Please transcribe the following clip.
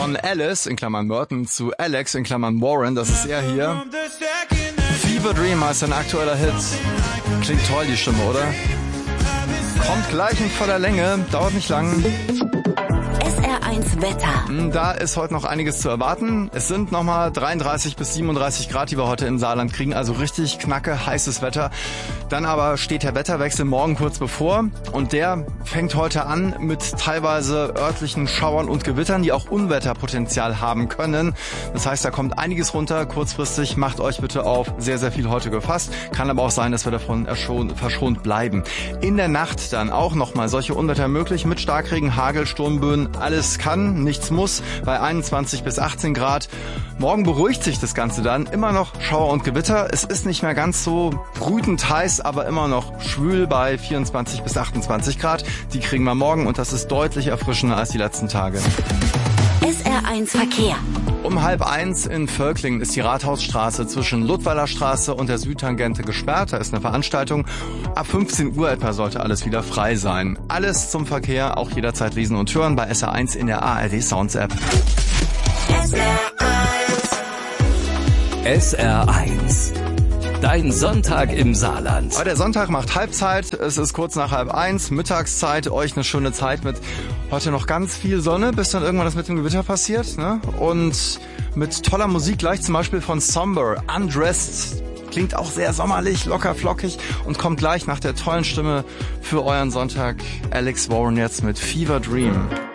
von Alice, in Klammern Merton, zu Alex, in Klammern Warren, das ist er hier. Fever Dream heißt ein aktueller Hit. Klingt toll, die Stimme, oder? Kommt gleich in voller Länge, dauert nicht lang. SR1 Wetter. Da ist heute noch einiges zu erwarten. Es sind nochmal 33 bis 37 Grad, die wir heute im Saarland kriegen. Also richtig knacke, heißes Wetter. Dann aber steht der Wetterwechsel morgen kurz bevor. Und der fängt heute an mit teilweise örtlichen Schauern und Gewittern, die auch Unwetterpotenzial haben können. Das heißt, da kommt einiges runter kurzfristig. Macht euch bitte auf sehr, sehr viel heute gefasst. Kann aber auch sein, dass wir davon verschont bleiben. In der Nacht dann auch nochmal solche Unwetter möglich mit Starkregen, Hagel, Sturmböen. Alles kann, nichts muss, bei 21 bis 18 Grad. Morgen beruhigt sich das Ganze dann. Immer noch Schauer und Gewitter. Es ist nicht mehr ganz so brütend heiß, aber immer noch schwül bei 24 bis 28 Grad. Die kriegen wir morgen und das ist deutlich erfrischender als die letzten Tage. SR1 Verkehr. Um 12:30 in Völklingen ist die Rathausstraße zwischen Ludweiler Straße und der Südtangente gesperrt. Da ist eine Veranstaltung. Ab 15 Uhr etwa sollte alles wieder frei sein. Alles zum Verkehr, auch jederzeit lesen und hören bei SR1 in der ARD Sounds App. SR1. Dein Sonntag im Saarland. Aber der Sonntag macht Halbzeit, es ist kurz nach 12:30, Mittagszeit, euch eine schöne Zeit mit heute noch ganz viel Sonne, bis dann irgendwann das mit dem Gewitter passiert, ne? Und mit toller Musik, gleich zum Beispiel von Somber, Undressed, klingt auch sehr sommerlich, locker flockig und kommt gleich nach der tollen Stimme für euren Sonntag Alex Warren jetzt mit Fever Dream.